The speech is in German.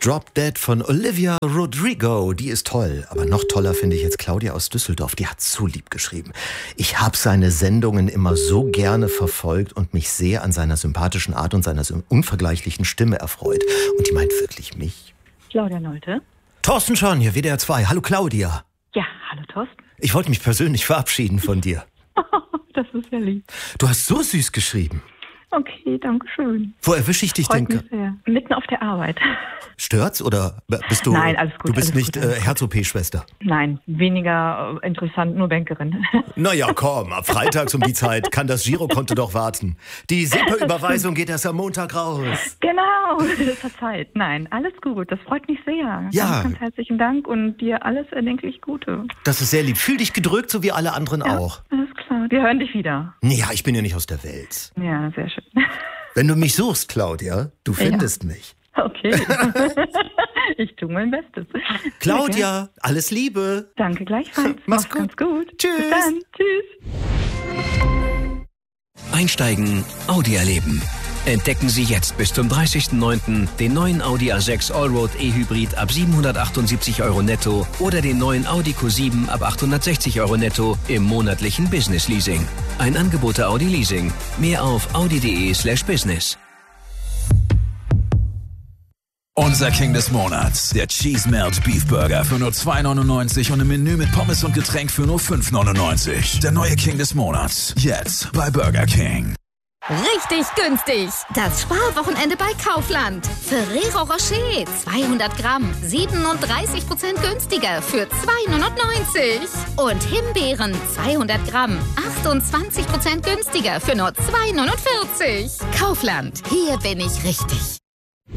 Drop Dead von Olivia Rodrigo. Die ist toll. Aber noch toller finde ich jetzt Claudia aus Düsseldorf. Die hat so lieb geschrieben. Ich habe seine Sendungen immer so gerne verfolgt und mich sehr an seiner sympathischen Art und seiner unvergleichlichen Stimme erfreut. Und die meint wirklich mich. Claudia Nolte. Thorsten Schorn hier, WDR 2. Hallo Claudia. Ja, hallo Thorsten. Ich wollte mich persönlich verabschieden von dir. Das ist ja lieb. Du hast so süß geschrieben. Okay, danke schön. Wo erwische ich dich denn? Freut mich sehr. Mitten auf der Arbeit. Stört's oder bist du... Nein, alles gut. Du bist alles nicht gut, Herz-OP-Schwester? Nein, weniger interessant, nur Bankerin. Naja, komm, ab freitags um die Zeit kann das Girokonto doch warten. Die SEPA-Überweisung geht erst am Montag raus. Genau, das hat Zeit. Nein, alles gut, das freut mich sehr. Ja. Ganz herzlichen Dank und dir alles erdenklich Gute. Das ist sehr lieb. Fühl dich gedrückt, so wie alle anderen auch. Alles klar, wir hören dich wieder. Ja, ich bin ja nicht aus der Welt. Ja, sehr schön. Wenn du mich suchst, Claudia, du findest mich. Okay, ich tue mein Bestes. Claudia, alles Liebe. Danke gleichfalls. Mach's Ganz gut. Tschüss. Bis dann. Tschüss. Einsteigen, Audi erleben. Entdecken Sie jetzt bis zum 30.09. den neuen Audi A6 Allroad E-Hybrid ab 778 € netto oder den neuen Audi Q7 ab 860 € netto im monatlichen Business Leasing. Ein Angebot der Audi Leasing. Mehr auf audi.de/business. Unser King des Monats, der Cheese Melt Beef Burger für nur 2,99 und im Menü mit Pommes und Getränk für nur 5,99. Der neue King des Monats, jetzt bei Burger King. Richtig günstig. Das Sparwochenende bei Kaufland. Ferrero Rocher 200 Gramm 37% günstiger für 2,99. Und Himbeeren 200 Gramm 28% günstiger für nur 2,49. Kaufland, hier bin ich richtig.